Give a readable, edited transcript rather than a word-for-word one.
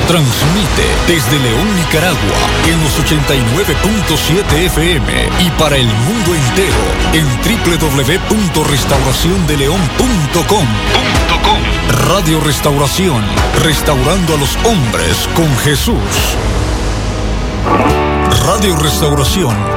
Transmite desde León, Nicaragua, en los 89.7 FM y para el mundo entero en www.restauraciondeleon.com. Radio Restauración, restaurando a los hombres con Jesús. Radio Restauración